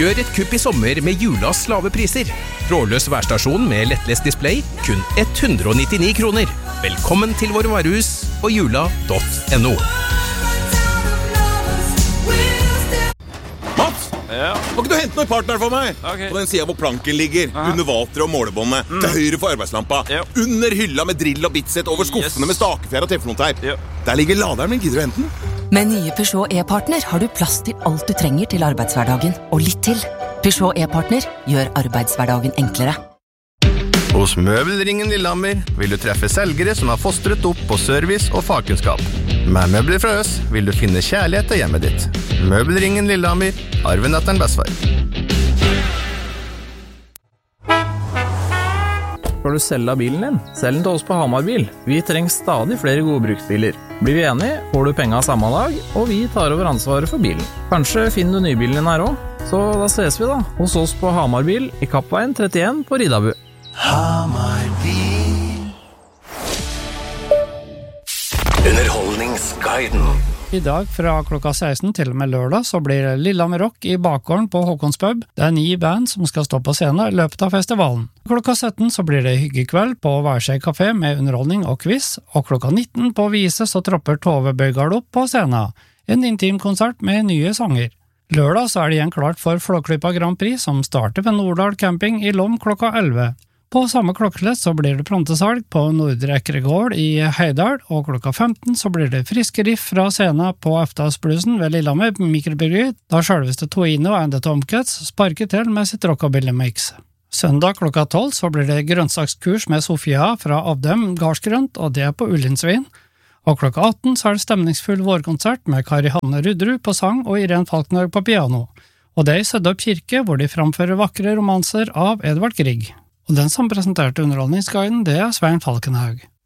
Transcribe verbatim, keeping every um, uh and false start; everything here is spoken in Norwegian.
Gjør et kupp i sommer med Julas lave priser. Trådløs værstasjon med lettlest display, kun hundre og nittini kroner. Velkommen til våre varehus og jula punktum no. Mats, Ja. må ikke du hente noen partner for meg? Ok. På den siden hvor planken ligger, Aha. under vateret og målebåndet, til høyre for arbeidslampa, Ja. under hylla med drill og bitset, over skuffene Yes. med stakefjær og teflonteip. Ja. Der ligger laderen min, gidder du hente den? Med nye Peugeot e-partner har du plass til alt du trenger til arbeidshverdagen, og litt til. Peugeot e-partner gjør arbeidshverdagen enklere. Hos Møbelringen Lillehammer vil du treffe selgere som har fostret opp på service og fagkunnskap. Med møbler fra oss vil du finne kjærlighet til hjemmet ditt. Møbelringen Lillehammer, arven etter en bestefar. Skal du selge bilen din? Selg den til oss på Hamar Bil. Vi trenger stadig flere gode bruksbiler. Blir vi enige, får du penga samme dag, og vi tar over ansvaret for bilen. Kanskje finner du nybilen din her også? Så da ses vi da, hos oss på Hamar Bil i Kappveien trettien på Ridabu. Underholdningsguiden. I dag fra klokka seksten til og med lørdag så blir det Lillehammer Rock i bakgården på Håkons pub. Det er ni band som skal stå på scenen i løpet av festivalen. Klokka sytten så blir det hyggekveld på Værskjeg kafé med underholdning og quiz, og klokka nitten på Vise så tropper Tove Bøygard opp på scenen. En intim konsert med nye sanger. Lørdag så er det igjen klart for Flåklypa Grand Prix som starter ved Nordahl camping i Lom klokka elleve. På samme klokkeslett så blir det plantesalg på Nordre Ekregård i Heidal, og klokka femten så blir det friske riff fra scenen på Eftasblusen ved Lillehammer mikrobryggeri, da selveste Toino and the Tomcats sparker til med sitt rockabilly-mix. Søndag klokka tolv så blir det grønnsakskurs med Sofia fra Avdem Gardsgrønt, og det er på Ullinsvin. Og klokka atten så er det stemningsfull vårkonsert med Kari Hanne Rudrud på sang og Irene Falkner på piano. Og det er i Søddopp kirke, hvor de framfører vakre romanser av Edvard Grieg. Og den som presenterte underholdningsguiden, det er Svein Falkenhaug.